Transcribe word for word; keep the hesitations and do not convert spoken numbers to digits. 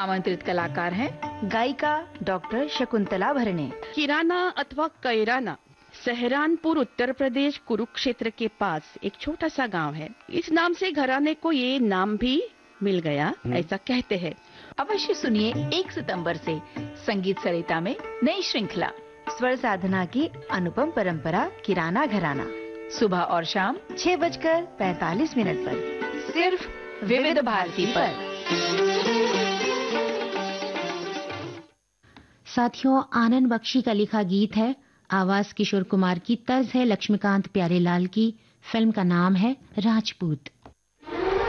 आमंत्रित कलाकार हैं गायिका डॉक्टर शकुंतला भरणे। किराना अथवा कैराना सहरानपुर उत्तर प्रदेश कुरुक्षेत्र के पास एक छोटा सा गांव है। इस नाम से घराने को ये नाम भी मिल गया, ऐसा कहते हैं। अवश्य सुनिए एक सितंबर से संगीत सरिता में नई श्रृंखला स्वर साधना की अनुपम परंपरा किराना घराना, सुबह और शाम छह बजकर पैतालीस मिनट पर सिर्फ विविध भारती पर। साथियों, आनंद बख्शी का लिखा गीत है, आवाज किशोर कुमार की, तर्ज है लक्ष्मीकांत प्यारेलाल की। फिल्म का नाम है राजपूत।